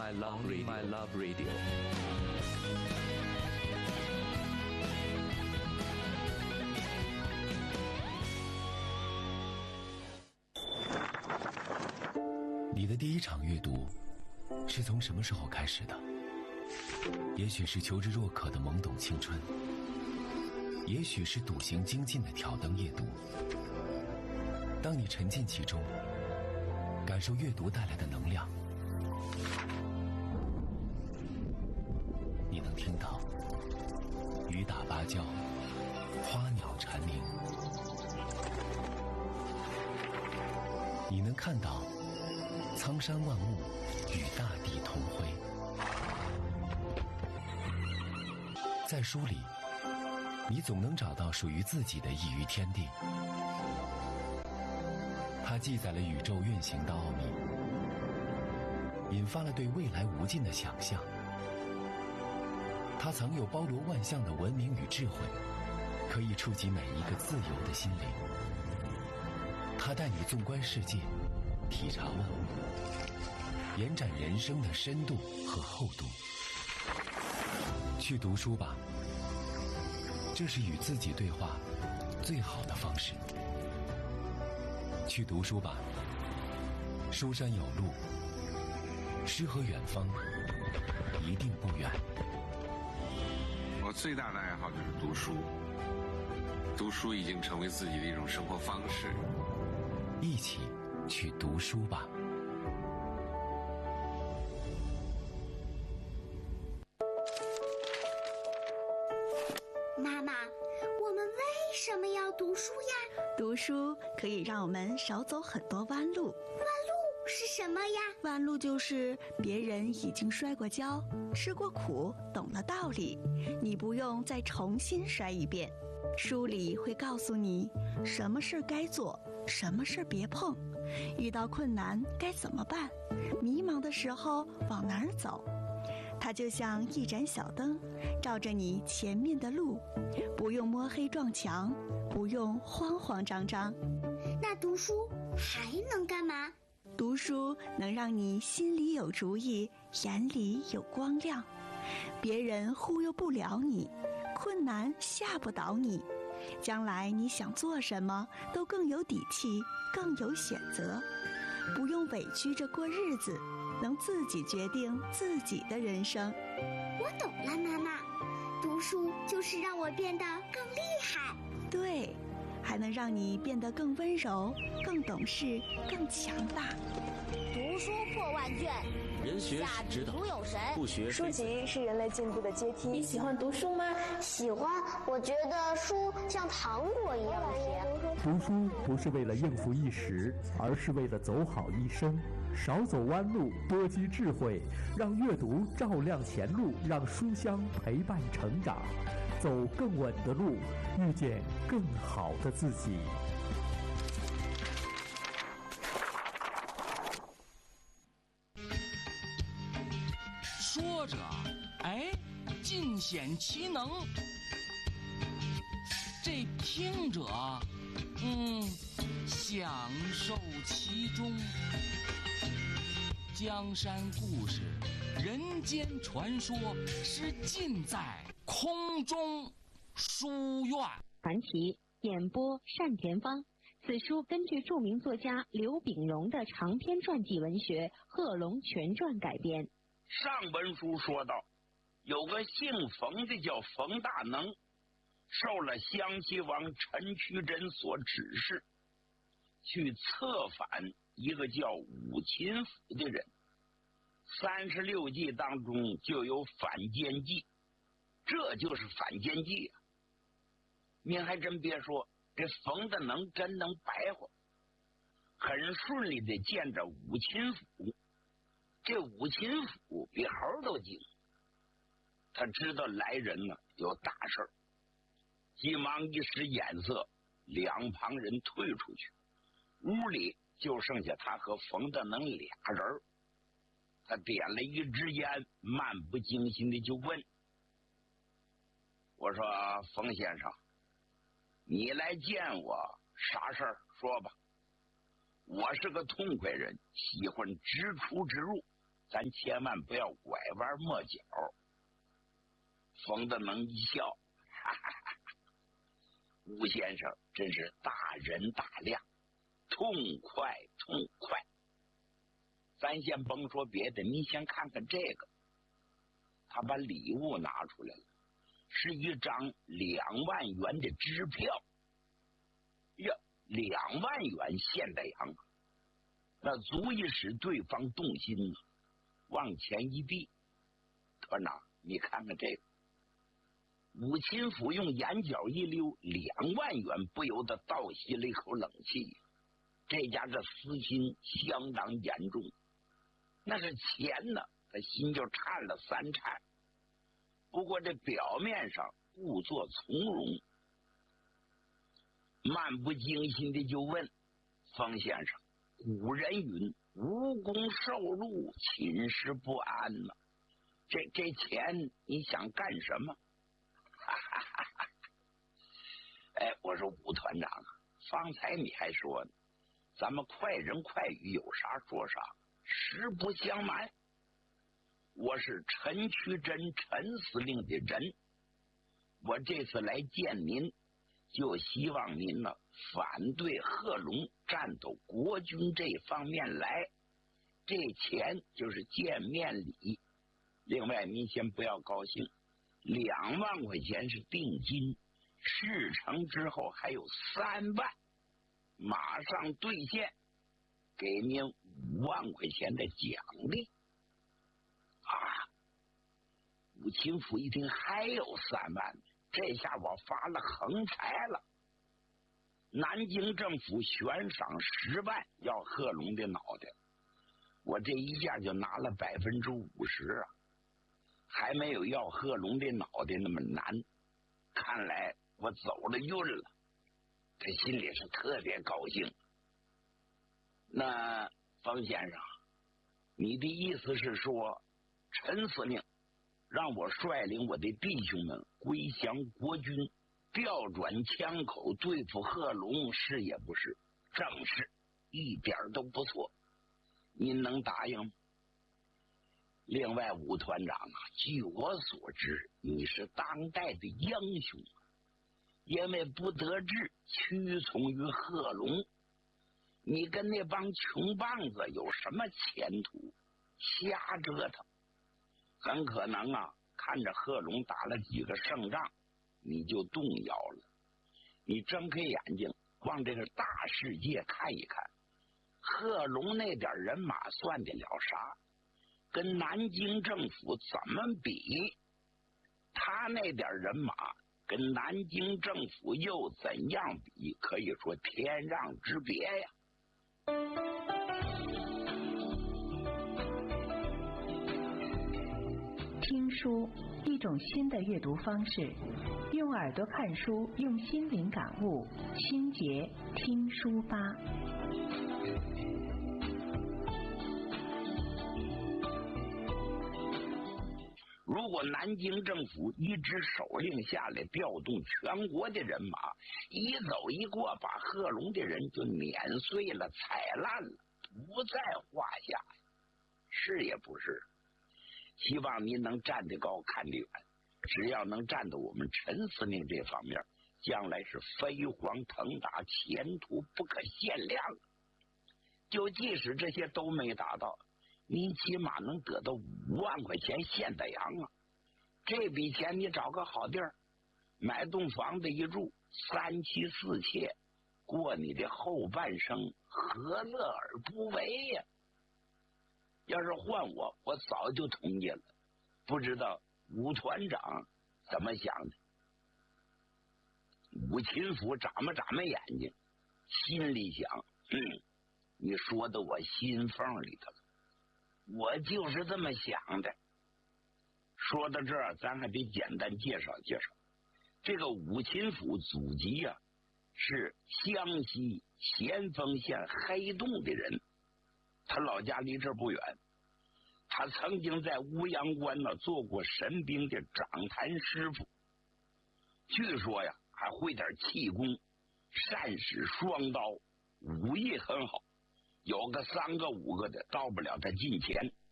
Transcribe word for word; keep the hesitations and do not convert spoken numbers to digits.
My Love Radio. My Love Radio. 你的第一场阅读是从什么时候开始的？也许是求知若渴的懵懂青春，也许是笃行精进的挑灯夜读。当你沉浸其中，感受阅读带来的能量，你能听到雨打芭蕉，花鸟蝉鸣，你能看到苍山万物与大地同辉。在书里，你总能找到属于自己的一隅天地。它记载了宇宙运行的奥秘，引发了对未来无尽的想象。它藏有包罗万象的文明与智慧，可以触及每一个自由的心灵。它带你纵观世界，体察万物，延展人生的深度和厚度。去读书吧，这是与自己对话最好的方式。去读书吧，书山有路，诗和远方一定不远。 我最大的爱好就是读书，读书已经成为自己的一种生活方式。 一起去读书吧。 妈妈，我们为什么要读书呀？ 读书可以让我们少走很多弯路。弯路是什么呀？ 弯路就是别人已经摔过跤，吃过苦，懂了道理，你不用再重新摔一遍。书里会告诉你什么事该做，什么事别碰，遇到困难该怎么办，迷茫的时候往哪儿走。它就像一盏小灯，照着你前面的路，不用摸黑撞墙，不用慌慌张张。 那读书还能干嘛？ 读书能让你心里有主意，眼里有光亮，别人忽悠不了你，困难吓不倒你，将来你想做什么都更有底气，更有选择，不用委屈着过日子，能自己决定自己的人生。 我懂了，妈妈，读书就是让我变得更厉害。 对，还能让你变得更温柔，更懂事，更强大。 读书破万卷， 人学是知道， 有神， 不学书籍是人类进步的阶梯。 你喜欢读书吗？ 喜欢，我觉得书像糖果一样甜。 读书不是为了应付一时，而是为了走好一生。少走弯路，多积智慧，让阅读照亮前路，让书香陪伴成长，走更稳的路，遇见更好的自己。 说着，哎，尽显其能；这听者，嗯，享受其中。江山故事，人间传说，是尽在空中书院。 传奇演播单田芳。此书根据著名作家刘秉荣的长篇传记文学《贺龙全传》改编。 上文书说到，有个姓冯的叫冯大能，受了襄西王陈渠珍所指示，去策反一个叫武秦府的人。三十六计当中就有反间计，这就是反间计啊！您还真别说，这冯大能真能白话，很顺利的见着武秦府。这武秦府比猴都精，他知道来人呢有大事儿，急忙一使眼色，两旁人退出去，屋里就剩下他和冯大能俩人。他点了一支烟，漫不经心的就问：“我说冯先生，你来见我啥事儿？说吧。我是个痛快人，喜欢直出直入， 咱千万不要拐弯抹角。冯德能一笑，哈哈哈哈，吴先生真是大人大量，痛快痛快。咱先甭说别的，你先看看这个。他把礼物拿出来了，是一张两万元的支票。呀，两万元现代洋啊，那足以使对方动心啊。往前一递，团长，你看看这个。武钦甫用眼角一溜，两万元不由得倒吸了一口冷气。这家这私心相当严重，那是钱呢，他心就颤了三颤。不过这表面上故作从容，漫不经心的就问方先生：“古人云，无功受禄，寝食不安呐。这这钱你想干什么？”哈哈哈哈！哎，我说武团长啊，方才你还说呢，咱们快人快语，有啥说啥，实不相瞒，我是陈渠珍陈司令的人，我这次来见您，就希望您呢反对贺龙战斗国军这方面来，这钱就是见面礼。另外，您先不要高兴。两万块钱是定金，事成之后还有三万，马上兑现，给您五万块钱的奖励。啊！武钦甫一听还有三万，这下我发了横财了。南京政府悬赏十万要贺龙的脑袋，我这一下就拿了百分之五十啊！还没有要贺龙的脑袋那么难，看来我走了运了，他心里是特别高兴。那方先生，你的意思是说，陈司令让我率领我的弟兄们归降国军，调转枪口对付贺龙，是也不是？正是，一点都不错。您能答应吗？另外，武团长啊，据我所知，你是当代的英雄，因为不得志，屈从于贺龙。你跟那帮穷棒子有什么前途？瞎折腾，很可能啊，看着贺龙打了几个胜仗，你就动摇了。你睁开眼睛，往这个大世界看一看，贺龙那点人马算得了啥？跟南京政府怎么比？他那点人马跟南京政府又怎样比？可以说天壤之别呀。 听书，一种新的阅读方式，用耳朵看书，用心灵感悟。心结听书吧。 如果南京政府一支首令下来，调动全国的人马，一走一过，把贺龙的人就碾碎了、踩烂了，不在话下。是也不是？希望您能站得高、看得远。只要能站到我们陈司令这方面，将来是飞黄腾达，前途不可限量。就即使这些都没达到，您起码能得到五万块钱现代洋啊！这笔钱你找个好地儿，买栋房子一住，三妻四妾，过你的后半生，何乐而不为呀？要是换我，我早就同意了。不知道武团长怎么想的？武钦甫眨巴眨巴眼睛，心里想：嗯，你说的我心缝里头了。我就是这么想的。说到这儿，咱还得简单介绍介绍这个武钦甫祖籍啊，是湘西咸丰县黑洞的人，他老家离这儿不远。他曾经在乌阳关呢做过神兵的掌坛师傅，据说呀还会点气功，善使双刀，武艺很好。有个三个五个的到不了他近前，